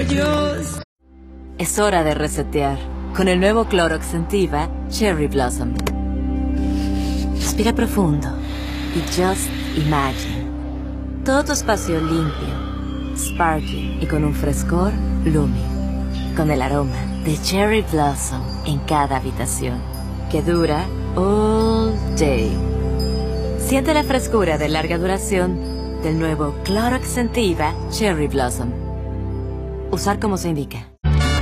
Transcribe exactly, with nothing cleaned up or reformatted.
Dios. Es hora de resetear con el nuevo Clorox Scentiva Cherry Blossom. Respira profundo y just imagine. Todo tu espacio limpio, sparkling y con un frescor Lumi. Con el aroma de Cherry Blossom en cada habitación, que dura all day. Siente la frescura de larga duración del nuevo Clorox Scentiva Cherry Blossom. Usar como se indica.